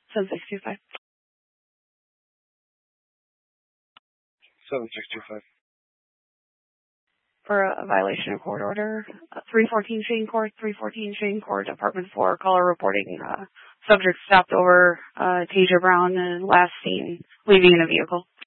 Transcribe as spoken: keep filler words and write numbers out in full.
seven six two five. seven six two five. For a, a violation of court order, uh, three fourteen Shane Court, three fourteen Shane Court, Apartment four, caller reporting uh, subject stopped over uh, Tasia Brown and last seen leaving in a vehicle.